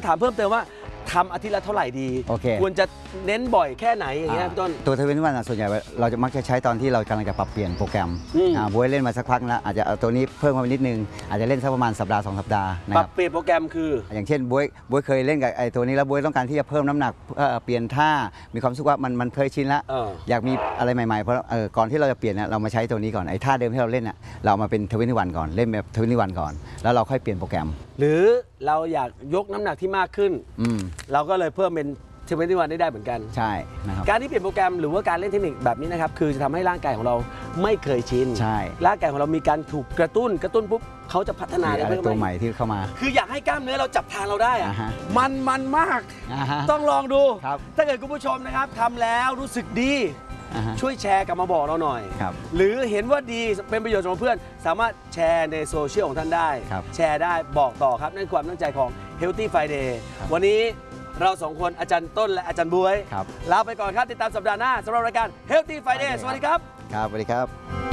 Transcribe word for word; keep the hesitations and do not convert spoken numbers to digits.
ถามเพิ่มเติมว่าทำอาทิตย์ละเท่าไหร่ดีโอเคควรจะเน้นบ่อยแค่ไหนอย่างเงี้ยพี่ต้นตัวทเวนตี้วันส่วนใหญ่เราจะมักจะใช้ตอนที่เรากำลังจะปรับเปลี่ยนโปรแกรมบวยเล่นมาสักพักแล้วอาจจะเอาตัวนี้เพิ่มเข้าไปนิดนึงอาจจะเล่นสักประมาณสัปดาห์สองสัปดาห์ปรับเปลี่ยนโปรแกรมคืออย่างเช่นบวยบวยเคยเล่นกับไอ้ตัวนี้แล้วบวยต้องการที่จะเพิ่มน้ำหนักเปลี่ยนท่ามีความรู้สึกว่ามันมันเคยชินแล้วอยากมีอะไรใหม่ๆเพราะก่อนที่เราจะเปลี่ยนเนี่ยเรามาใช้ตัวนี้ก่อนไอ้ท่าเดิมที่เราเล่นน่ะเรามาเป็นทเวนตี้วันก่อนเล่นแบบทเวนตี้วันก่อนแล้วเราค่อยเปลี่ยนโปรแกรมหรือเราอยากยกน้ำหนักที่มากขึ้นเราก็เลยเพิ่มเป็นทเวนตี้วันได้ได้เหมือนกันใช่นะครับการที่เปลี่ยนโปรแกรมหรือว่าการเล่นเทคนิคแบบนี้นะครับคือจะทำให้ร่างกายของเราไม่เคยชินใช่ร่างกายของเรามีการถูกกระตุ้นกระตุ้นปุ๊บเขาจะพัฒนาอะไรตัวใหม่ที่เข้ามาคืออยากให้กล้ามเนื้อเราจับทางเราได้อะมันมันมากต้องลองดูถ้าเกิดคุณผู้ชมนะครับทำแล้วรู้สึกดีช่วยแชร์กลับมาบอกเราหน่อยหรือเห็นว่าดีเป็นประโยชน์สำหรับเพื่อนสามารถแชร์ในโซเชียลของท่านได้แชร์ได้บอกต่อครับนั่นความตั้งใจของ Healthy Friday วันนี้เราสองคนอาจารย์ต้นและอาจารย์บ๊วยลาไปก่อนครับติดตามสัปดาห์หน้าสำหรับรายการ Healthy Friday สวัสดีครับครับสวัสดีครับ